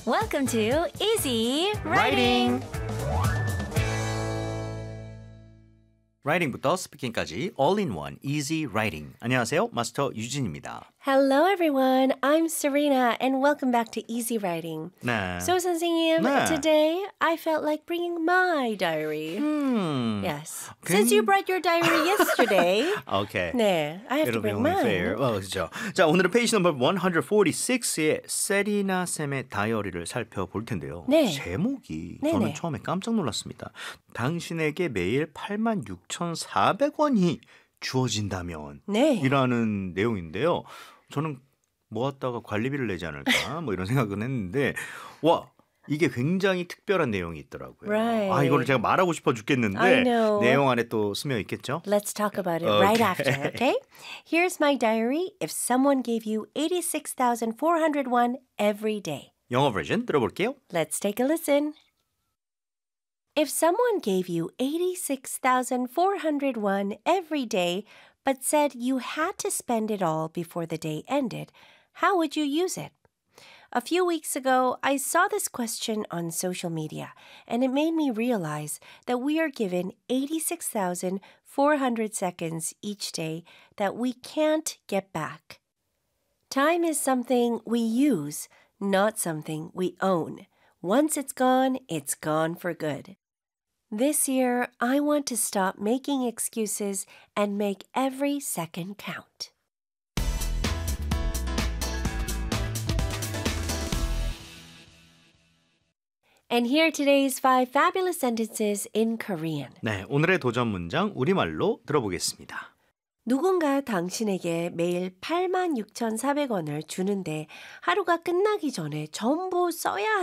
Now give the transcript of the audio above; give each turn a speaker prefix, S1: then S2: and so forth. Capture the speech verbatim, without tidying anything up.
S1: Welcome to Easy
S2: Writing.
S1: Writing.
S2: 라이팅부터 스피킹까지 all-in-one easy writing. 안녕하세요. 마스터 유진입니다.
S3: Hello, everyone. I'm Serena, and welcome back to Easy Writing.
S2: 네.
S3: So, 선생님,
S2: 네.
S3: today I felt like bringing my diary.
S2: 음.
S3: Yes.
S2: 괜-
S3: Since you brought your diary yesterday,
S2: Okay.
S3: 네, I have to
S2: It'll be
S3: bring
S2: only
S3: mine.
S2: fair. 어, 그렇죠. 자, 오늘은 페이지 넘버 one forty-six의 세리나 쌤의 다이어리를 살펴볼 텐데요.
S3: 네.
S2: 제목이
S3: 네네.
S2: 저는 처음에 깜짝 놀랐습니다. 당신에게 매일 팔만 육천사백 원이 주어진다면
S3: 네.
S2: 이라는 내용인데요. 저는 모았다가 관리비를 내지 않을까 뭐 이런 생각은 했는데 와 이게 굉장히 특별한 내용이 있더라고요.
S3: Right.
S2: 아 이거를 제가 말하고 싶어
S3: I
S2: 죽겠는데
S3: know.
S2: 내용 안에 또 스며 있겠죠?
S3: Let's talk about it right
S2: Okay.
S3: after, okay? Here's my diary. If someone gave you eighty-six thousand four hundred one every day.
S2: 영어 버전 들어볼게요.
S3: Let's take a listen. If someone gave you eighty-six thousand four hundred one every day, but said you had to spend it all before the day ended, how would you use it? A few weeks ago, I saw this question on social media, and it made me realize that we are given eighty-six thousand four hundred seconds each day that we can't get back. Time is something we use, not something we own. Once it's gone, it's gone for good. This year, I want to stop making excuses and make every second count. And here are today's five fabulous sentences in Korean.
S2: 네, 오늘의 도전 문장 우리말로 들어보겠습니다.
S3: 누군가 당신에게 매일 팔만 육천사백 원을 주는데 하루가 끝나기 전에 전부 써야